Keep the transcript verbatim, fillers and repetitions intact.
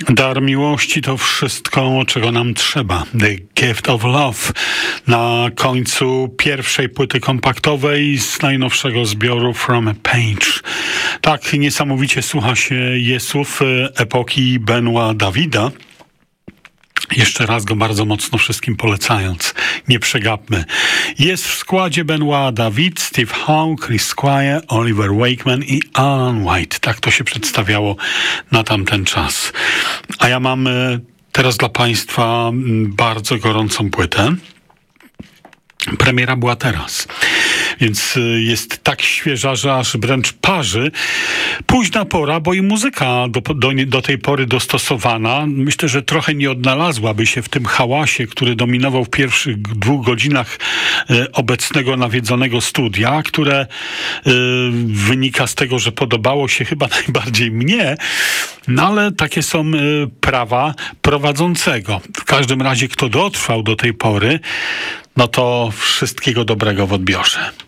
Dar miłości to wszystko, czego nam trzeba. The Gift of Love na końcu pierwszej płyty kompaktowej z najnowszego zbioru From a Page. Tak niesamowicie słucha się Jesów epoki Benoit Davida. Jeszcze raz go bardzo mocno wszystkim polecając. Nie przegapmy. Jest w składzie Benoit David, Steve Howe, Chris Squire, Oliver Wakeman i Alan White. Tak to się przedstawiało na tamten czas. A ja mam teraz dla Państwa bardzo gorącą płytę. Premiera była teraz, więc jest tak świeża, że aż wręcz parzy. Późna pora, bo i muzyka do, do, do tej pory dostosowana. Myślę, że trochę nie odnalazłaby się w tym hałasie, który dominował w pierwszych dwóch godzinach e, obecnego nawiedzonego studia, które e, wynika z tego, że podobało się chyba najbardziej mnie, no ale takie są e, prawa prowadzącego. W każdym razie, kto dotrwał do tej pory, no to wszystkiego dobrego w odbiorze.